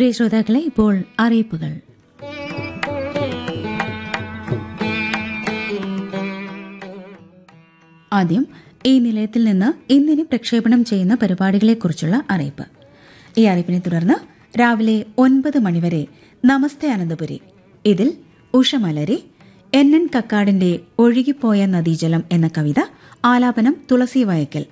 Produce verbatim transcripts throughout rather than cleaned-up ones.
പ്രിയ ശ്രോതാക്കളെ, ഇപ്പോൾ അറിയിപ്പുകൾ. ആദ്യം ഈ നിലയത്തിൽ നിന്ന് ഇന്നിനി പ്രക്ഷേപണം ചെയ്യുന്ന പരിപാടികളെക്കുറിച്ചുള്ള അറിയിപ്പ്. ഈ അറിയിപ്പിനെ തുടർന്ന് രാവിലെ ഒൻപത് മണിവരെ നമസ്തേ അനന്തപുരി. ഇതിൽ ഉഷമലരി, എൻ എൻ കക്കാടിന്റെ ഒഴുകിപ്പോയ നദീജലം എന്ന കവിത, ആലാപനം തുളസി വയക്കൽ.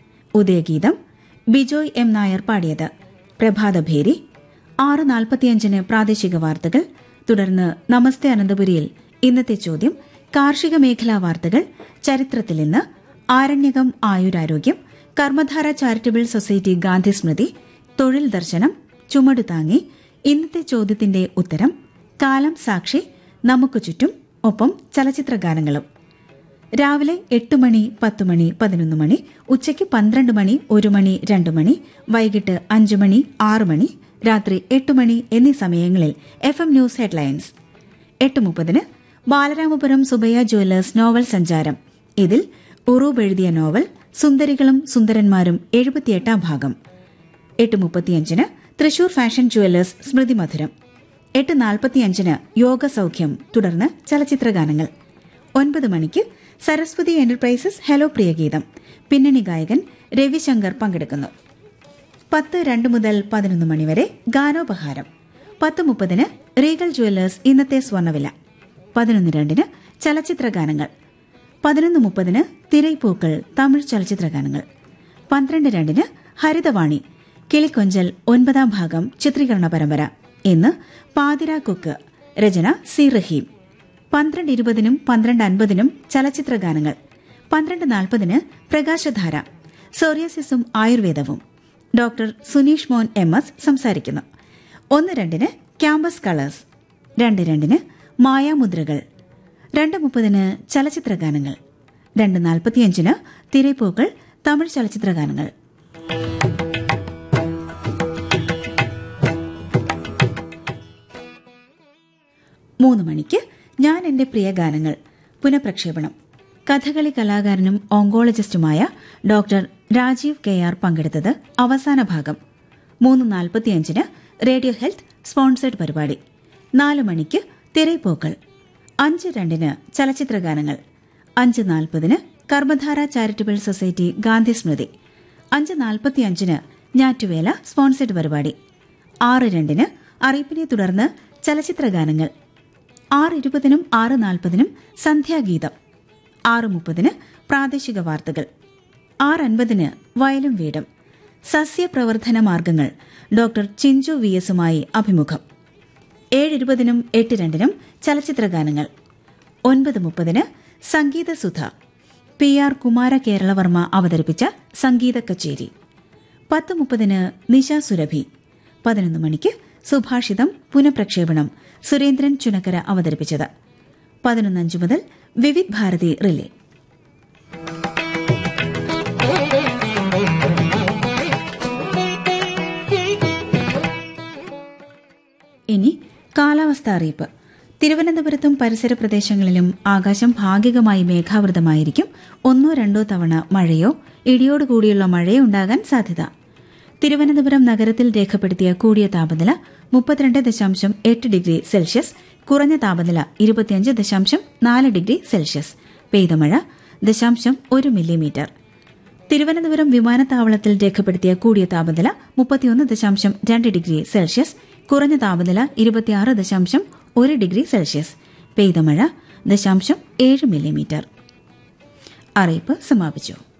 ഉദയഗീതം ബിജോയ് എം നായർ പാടിയത്. പ്രഭാതഭേരി. ആറ് നാൽപ്പത്തിയഞ്ചിന് പ്രാദേശിക വാർത്തകൾ. തുടർന്ന് നമസ്തേ അനന്തപുരിയിൽ ഇന്നത്തെ ചോദ്യം, കാർഷിക മേഖലാ വാർത്തകൾ, ചരിത്രത്തിൽ ഇന്ന്, ആരണ്യകം ആയുരാരോഗ്യം, കർമ്മധാര ചാരിറ്റബിൾ സൊസൈറ്റി ഗാന്ധി സ്മൃതി, തൊഴിൽ ദർശനം, ചുമടുതാങ്ങി, ഇന്നത്തെ ചോദ്യത്തിന്റെ ഉത്തരം, കാലം സാക്ഷി, നമുക്ക് ചുറ്റും, ഒപ്പം ചലച്ചിത്രഗാനങ്ങളും. രാവിലെ എട്ട് മണി, പത്ത് മണി, പതിനൊന്ന് മണി, ഉച്ചയ്ക്ക് പന്ത്രണ്ട് മണി, ഒരു മണി, രണ്ട് മണി, വൈകിട്ട് അഞ്ച് മണി, ആറ് മണി, രാത്രി എട്ട് മണി എന്നീ സമയങ്ങളിൽ എഫ് എം ന്യൂസ് ഹെഡ്ലൈൻസ്. എട്ട് മുപ്പതിന് ബാലരാമപുരം സുബയ്യ ജുവല്ലേഴ്സ് നോവൽ സഞ്ചാരം. ഇതിൽ ഉറൂബ് എഴുതിയ നോവൽ സുന്ദരികളും സുന്ദരന്മാരും എഴുപത്തിയെട്ടാം ഭാഗം. എട്ട് മുപ്പത്തിയഞ്ചിന് തൃശൂർ ഫാഷൻ ജുവല്ലേഴ്സ് സ്മൃതി മധുരം. എട്ട് നാൽപ്പത്തിയഞ്ചിന് യോഗ സൌഖ്യം, തുടർന്ന് ചലച്ചിത്രഗാനങ്ങൾ. ഒൻപത് മണിക്ക് സരസ്വതി എന്റർപ്രൈസസ് ഹലോ പ്രിയഗീതം. പിന്നണി ഗായകൻ രവിശങ്കർ പങ്കെടുക്കുന്നു. പത്ത് രണ്ട് മുതൽ പതിനൊന്ന് മണിവരെ ഗാനോപഹാരം. പത്ത് മുപ്പതിന് റീഗൽ ജുവല്ലേഴ്സ് ഇന്നത്തെ സ്വർണ്ണവില. പതിനൊന്ന് രണ്ടിന് ചലച്ചിത്രഗാനങ്ങൾ. പതിനൊന്ന് മുപ്പതിന് തിരൈപ്പൂക്കൾ തമിഴ് ചലച്ചിത്രഗാനങ്ങൾ. പന്ത്രണ്ട് രണ്ടിന് ഹരിതവാണി, കിളിക്കൊഞ്ചൽ ഒൻപതാം ഭാഗം ചിത്രീകരണ പരമ്പര. ഇന്ന് പാതിരാ കുക്ക്, രചന സി റഹീം. പന്ത്രണ്ട് ഇരുപതിനും പന്ത്രണ്ട് അൻപതിനും ചലച്ചിത്രഗാനങ്ങൾ. പന്ത്രണ്ട് നാൽപ്പതിന് പ്രകാശധാര, സോറിയാസിസും ആയുർവേദവും. ഡോക്ടർ സുനീഷ് മോൻ എം എസ് സംസാരിക്കുന്നു. ഒന്ന് രണ്ടിന് ക്യാമ്പസ് കളേഴ്സ്. രണ്ട് രണ്ടിന് മായാമുദ്രകൾ. രണ്ട് മുപ്പതിന് ചലച്ചിത്രഗാനങ്ങൾ. രണ്ട് നാൽപ്പത്തിയഞ്ചിന് തിരൈപ്പൂക്കൾ തമിഴ് ചലച്ചിത്രഗാനങ്ങൾ. മൂന്ന് മണിക്ക് ഞാൻ എന്റെ പ്രിയ ഗാനങ്ങൾ പുനഃപ്രക്ഷേപണം. Kathakali കലാകാരനും ഓങ്കോളജിസ്റ്റുമായ doctor Rajeev K R പങ്കെടുത്തത് അവസാന ഭാഗം. മൂന്ന് നാൽപ്പത്തിയഞ്ചിന് റേഡിയോ ഹെൽത്ത് സ്പോൺസേഡ് പരിപാടി. നാല് മണിക്ക് തിരൈപ്പൂക്കൾ. അഞ്ച് രണ്ടിന് ചലച്ചിത്രഗാനങ്ങൾ. അഞ്ച് നാൽപ്പതിന് കർമ്മധാര ചാരിറ്റബിൾ സൊസൈറ്റി ഗാന്ധി സ്മൃതി. അഞ്ച് നാൽപ്പത്തിയഞ്ചിന് ഞാറ്റുവേല സ്പോൺസേഡ് പരിപാടി. ആറ് രണ്ടിന് അറിയിപ്പിനെ തുടർന്ന് ചലച്ചിത്രഗാനങ്ങൾ. ആറ് ഇരുപതിനും ആറ് നാൽപ്പതിനും സന്ധ്യാഗീതം. ആറ് മുപ്പതിന് പ്രാദേശിക വാർത്തകൾ. ആറ് അൻപതിന് വയലും വീടും, സസ്യപ്രവർത്തന മാർഗങ്ങൾ, ഡോക്ടർ ചിഞ്ചു വി എസുമായി അഭിമുഖം. ഏഴ് ഇരുപതിനും എട്ട് രണ്ടിനും ചലച്ചിത്രഗാനങ്ങൾ. ഒൻപത് മുപ്പതിന് സംഗീതസുധ, പി ആർ കുമാര കേരളവർമ്മ അവതരിപ്പിച്ച സംഗീത കച്ചേരി. പത്ത് മുപ്പതിന് നിശ സുരഭി. പതിനൊന്ന് മണിക്ക് സുഭാഷിതം പുനഃപ്രക്ഷേപണം, സുരേന്ദ്രൻ ചുനക്കര അവതരിപ്പിച്ചത്. പതിനൊന്നഞ്ച് മുതൽ വിവിധ് ഭാരതി റിലേ. ഇനി കാലാവസ്ഥ അറിയിപ്പ്. തിരുവനന്തപുരത്തും പരിസര പ്രദേശങ്ങളിലും ആകാശം ഭാഗികമായി മേഘാവൃതമായിരിക്കും. ഒന്നോ രണ്ടോ തവണ മഴയോ ഇടിയോടുകൂടിയുള്ള മഴയോ ഉണ്ടാകാൻ സാധ്യത. തിരുവനന്തപുരം നഗരത്തിൽ രേഖപ്പെടുത്തിയ കൂടിയ താപനില മുപ്പത്തിരണ്ട് ദശാംശം എട്ട് ഡിഗ്രി സെൽഷ്യസ്, കുറഞ്ഞ താപനില ഇരുപത്തിയഞ്ച് ദശാംശം നാല് ഡിഗ്രി സെൽഷ്യസ്. പെയ്ത മഴ ദശാംശം ഒരു മില്ലിമീറ്റർ. തിരുവനന്തപുരം വിമാനത്താവളത്തിൽ രേഖപ്പെടുത്തിയ കൂടിയ താപനില മുപ്പത്തിയൊന്ന് ദശാംശം രണ്ട് ഡിഗ്രി സെൽഷ്യസ്, കുറഞ്ഞ താപനില ഇരുപത്തിയാറ് ദശാംശം ഒരു ഡിഗ്രി സെൽഷ്യസ്. പെയ്ത മഴ ദശാംശം ഏഴ് മില്ലിമീറ്റർ. അറിയിപ്പ് സമാപിച്ചു.